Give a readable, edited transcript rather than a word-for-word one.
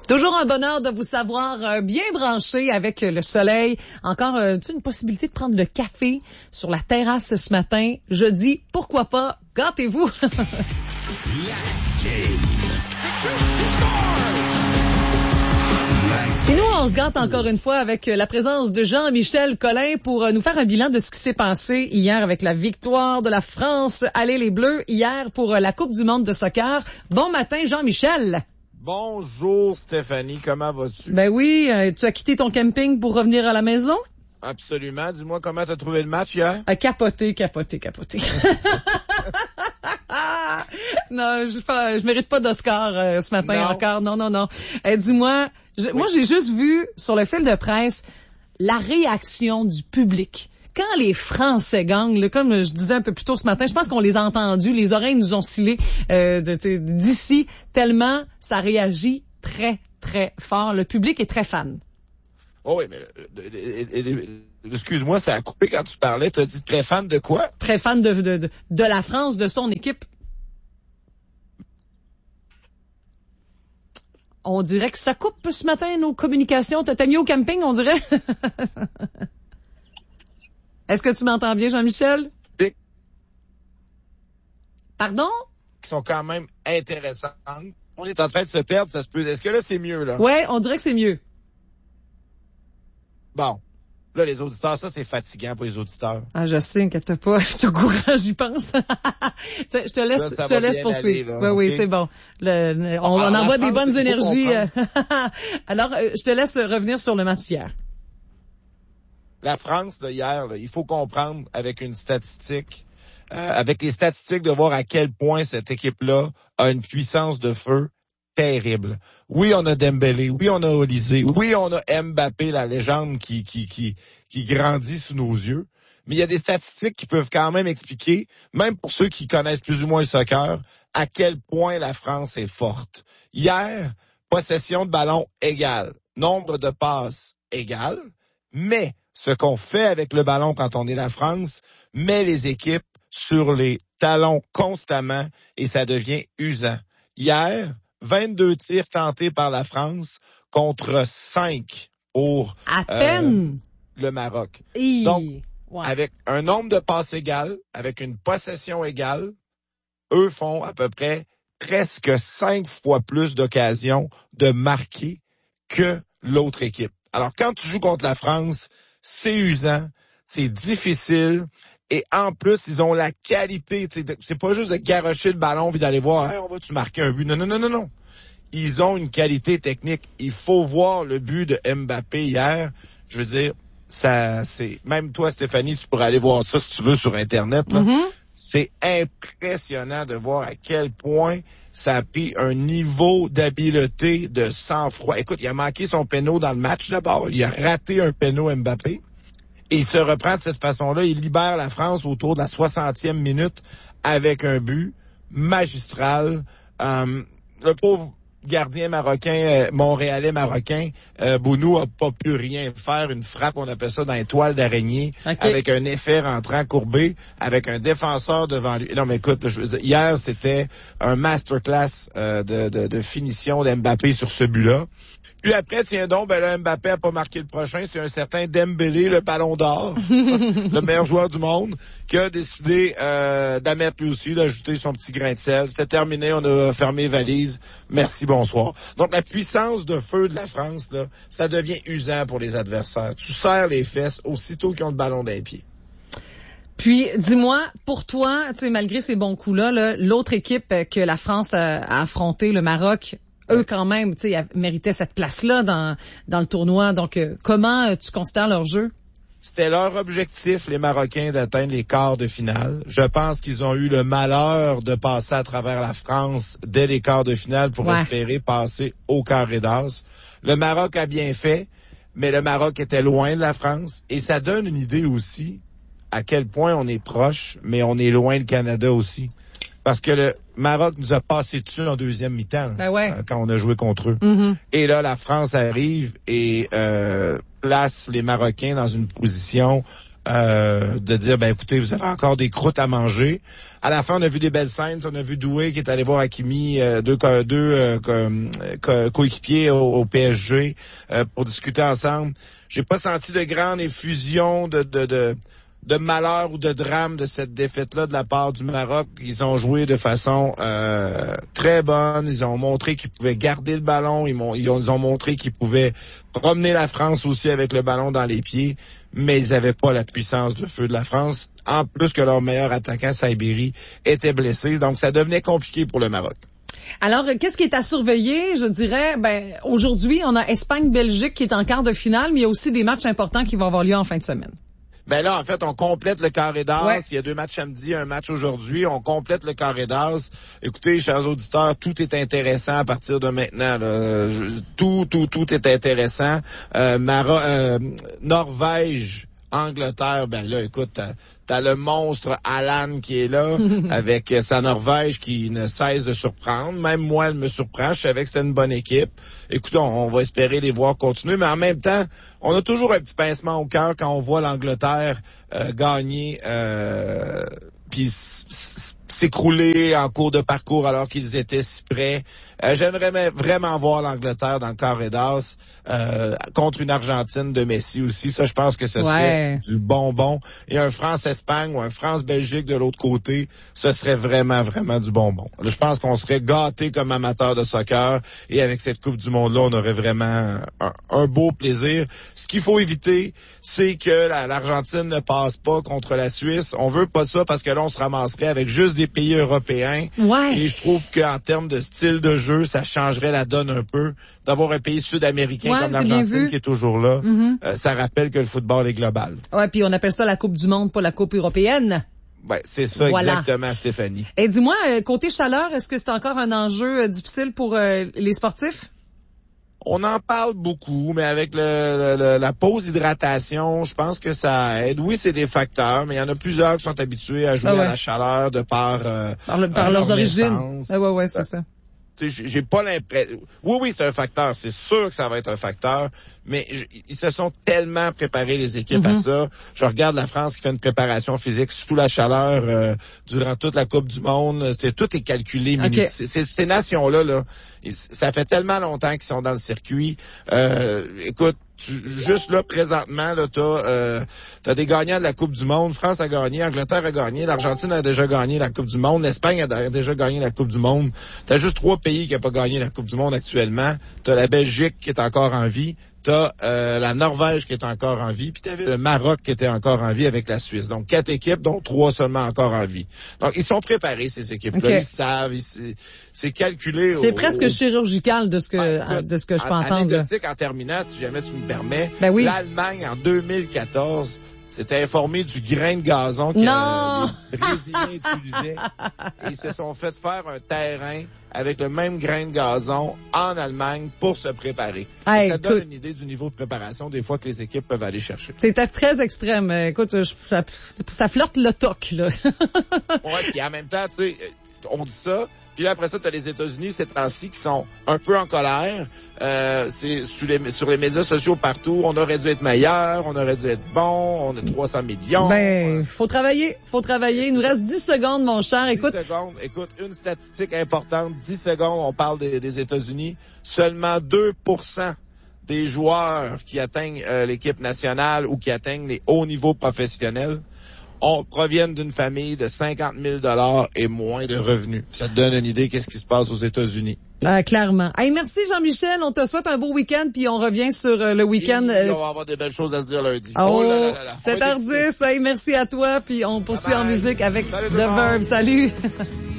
Toujours un bonheur de vous savoir bien branché avec le soleil. Encore une possibilité de prendre le café sur la terrasse ce matin. Je dis, pourquoi pas, gâtez-vous. Et nous, on se gâte encore une fois avec la présence de Jean-Michel Collin pour nous faire un bilan de ce qui s'est passé hier avec la victoire de la France. Allez les Bleus, hier pour la Coupe du monde de soccer. Bon matin, Jean-Michel. Bonjour Stéphanie, comment vas-tu? Ben oui, tu as quitté ton camping pour revenir à la maison? Absolument. Dis-moi comment t'as trouvé le match hier? Capoté. Non, je mérite pas d'Oscar ce matin encore. Non. Dis-moi, moi j'ai juste vu sur le fil de presse la réaction du public. Quand les Français gagnent, là, comme je disais un peu plus tôt ce matin, je pense qu'on les a entendus, les oreilles nous ont scellé d'ici, tellement ça réagit très, très fort. Le public est très fan. Oh oui, mais excuse-moi, ça a coupé quand tu parlais. Tu as dit très fan de quoi? Très fan de la France, de son équipe. On dirait que ça coupe ce matin nos communications. T'as mis au camping, on dirait? Est-ce que tu m'entends bien, Jean-Michel? Pardon? Qui sont quand même intéressantes. On est en train de se perdre, ça se peut. Est-ce que là, c'est mieux, là? Ouais, on dirait que c'est mieux. Bon. Là, les auditeurs, ça, c'est fatigant pour les auditeurs. Ah, je sais, inquiète pas. Je suis au courant, j'y pense. Je te laisse poursuivre. Aller, là, oui, c'est bon. On envoie des bonnes énergies. Alors, je te laisse revenir sur le match hier. La France, là, hier, là, il faut comprendre avec une statistique, avec les statistiques de voir à quel point cette équipe-là a une puissance de feu terrible. Oui, on a Dembélé, oui, on a Olysée, oui, on a Mbappé, la légende qui grandit sous nos yeux. Mais il y a des statistiques qui peuvent quand même expliquer, même pour ceux qui connaissent plus ou moins le soccer, à quel point la France est forte. Hier, possession de ballon égale, nombre de passes égale, mais ce qu'on fait avec le ballon quand on est la France met les équipes sur les talons constamment et ça devient usant. Hier, 22 tirs tentés par la France contre 5 pour à peine le Maroc. Donc, avec un nombre de passes égal, avec une possession égale, eux font à peu près presque 5 fois plus d'occasions de marquer que l'autre équipe. Alors, quand tu joues contre la France, c'est usant, c'est difficile. Et en plus, ils ont la qualité. C'est pas juste de garrocher le ballon puis d'aller voir, hey, on va-tu marquer un but? Non. Ils ont une qualité technique. Il faut voir le but de Mbappé hier. Je veux dire, ça, c'est même toi, Stéphanie, tu pourrais aller voir ça si tu veux sur Internet. Là. Mm-hmm. C'est impressionnant de voir à quel point ça a pris un niveau d'habileté, de sang-froid. Écoute, il a manqué son péno dans le match d'abord. Il a raté un péno Mbappé. Et il se reprend de cette façon-là. Il libère la France autour de la 60e minute avec un but magistral. Le pauvre gardien marocain, montréalais marocain, Bounou a pas pu rien faire. Une frappe, on appelle ça dans les toiles d'araignée, avec un effet rentrant courbé, avec un défenseur devant lui. Non, mais écoute, je veux dire, hier, c'était un masterclass de finition d'Mbappé sur ce but-là. Puis après, tiens donc, ben là, Mbappé a pas marqué le prochain. C'est un certain Dembélé, le ballon d'or, le meilleur joueur du monde, qui a décidé d'admettre lui aussi, d'ajouter son petit grain de sel. C'est terminé, on a fermé les valises. Merci, bonsoir. Donc, la puissance de feu de la France, là, ça devient usant pour les adversaires. Tu serres les fesses aussitôt qu'ils ont le ballon dans les pieds. Puis, dis-moi, pour toi, tu sais, malgré ces bons coups-là, là, l'autre équipe que la France a affrontée, le Maroc, eux, quand même, tu sais, méritaient cette place-là dans le tournoi. Donc, comment tu considères leur jeu? C'était leur objectif, les Marocains, d'atteindre les quarts de finale. Je pense qu'ils ont eu le malheur de passer à travers la France dès les quarts de finale pour espérer passer au carré d'as. Le Maroc a bien fait, mais le Maroc était loin de la France. Et ça donne une idée aussi à quel point on est proche, mais on est loin du Canada aussi. Parce que le Maroc nous a passé dessus en deuxième mi-temps, quand on a joué contre eux. Mm-hmm. Et là, la France arrive et place les Marocains dans une position de dire, ben écoutez, vous avez encore des croûtes à manger. À la fin, on a vu des belles scènes. On a vu Doué qui est allé voir Hakimi, deux coéquipiers au PSG pour discuter ensemble. J'ai pas senti de grande effusion de malheur ou de drame de cette défaite-là de la part du Maroc. Ils ont joué de façon très bonne. Ils ont montré qu'ils pouvaient garder le ballon. Ils ont montré qu'ils pouvaient promener la France aussi avec le ballon dans les pieds. Mais ils n'avaient pas la puissance de feu de la France. En plus que leur meilleur attaquant, Saibiri, était blessé. Donc, ça devenait compliqué pour le Maroc. Alors, qu'est-ce qui est à surveiller? Je dirais, aujourd'hui, on a Espagne-Belgique qui est en quart de finale, mais il y a aussi des matchs importants qui vont avoir lieu en fin de semaine. Ben là, en fait, on complète le carré d'as. Ouais. Il y a 2 matchs samedi, un match aujourd'hui. On complète le carré d'as. Écoutez, chers auditeurs, tout est intéressant à partir de maintenant. Là. Tout est intéressant. Norvège, Angleterre, ben là, écoute, t'as le monstre Alan qui est là, avec sa Norvège qui ne cesse de surprendre. Même moi, elle me surprend. Je savais que c'était une bonne équipe. Écoute, on va espérer les voir continuer, mais en même temps, on a toujours un petit pincement au cœur quand on voit l'Angleterre gagner, puis s'écrouler en cours de parcours alors qu'ils étaient si près. J'aimerais vraiment voir l'Angleterre dans le carré d'as contre une Argentine de Messi aussi. Ça, je pense que ce serait du bonbon. Et un France-Espagne ou un France-Belgique de l'autre côté, ce serait vraiment, vraiment du bonbon. Je pense qu'on serait gâtés comme amateurs de soccer et avec cette Coupe du Monde-là, on aurait vraiment un beau plaisir. Ce qu'il faut éviter, c'est que l'Argentine ne passe pas contre la Suisse. On veut pas ça parce que là, on se ramasserait avec juste des pays européens. Ouais. Et je trouve qu'en termes de style de jeu, ça changerait la donne un peu d'avoir un pays sud-américain comme l'Argentine qui est toujours là. Mm-hmm. Ça rappelle que le football est global. Ouais, puis on appelle ça la Coupe du Monde, pas la Coupe européenne. Ouais, c'est ça exactement, Stéphanie. Et dis-moi, côté chaleur, est-ce que c'est encore un enjeu difficile pour les sportifs? On en parle beaucoup, mais avec la pause hydratation, je pense que ça aide. Oui, c'est des facteurs, mais il y en a plusieurs qui sont habitués à jouer à la chaleur de par leurs origines. Ouais, c'est ça. J'ai pas l'impression. Oui, c'est un facteur. C'est sûr que ça va être un facteur. Mais ils se sont tellement préparés, les équipes, à ça. Je regarde la France qui fait une préparation physique sous la chaleur durant toute la Coupe du Monde. Tout est calculé. Okay. Ces nations-là, ça fait tellement longtemps qu'ils sont dans le circuit. Écoute, juste là, présentement, là, t'as des gagnants de la Coupe du Monde. France a gagné, Angleterre a gagné, l'Argentine a déjà gagné la Coupe du Monde, l'Espagne a déjà gagné la Coupe du Monde. T'as juste 3 pays qui n'ont pas gagné la Coupe du Monde actuellement. T'as la Belgique qui est encore en vie. T'as la Norvège qui est encore en vie, puis t'avais le Maroc qui était encore en vie avec la Suisse. Donc 4 équipes, dont 3 seulement encore en vie. Donc ils sont préparés, ces équipes-là. Okay. Ils savent, c'est calculé. C'est presque chirurgical de ce que je peux entendre. Anecdotique en terminant, si jamais tu me permets. Ben oui. L'Allemagne en 2014 s'était informé du grain de gazon que les Brésiliens utilisaient. Et ils se sont fait faire un terrain avec le même grain de gazon en Allemagne pour se préparer. Ça donne une idée du niveau de préparation des fois que les équipes peuvent aller chercher. C'était très extrême. Écoute, ça flirte le toc, là. Ouais, puis en même temps, tu sais, on dit ça. Puis là, après ça, t'as les États-Unis ces temps-ci qui sont un peu en colère. C'est sur les médias sociaux partout. On aurait dû être meilleur, on aurait dû être bon, on a 300 millions. Faut travailler. Il nous reste 10 secondes, mon cher. 10 secondes. Écoute, une statistique importante. 10 secondes, on parle des États-Unis. Seulement 2% des joueurs qui atteignent l'équipe nationale ou qui atteignent les hauts niveaux professionnels proviennent d'une famille de 50 000 $ et moins de revenus. Ça te donne une idée qu'est-ce qui se passe aux États-Unis. Clairement. Hey, merci Jean-Michel. On te souhaite un beau week-end, puis on revient sur le week-end. On va avoir des belles choses à se dire lundi. 7h10. Hey, merci à toi, puis on poursuit en musique avec The Verve. Salut.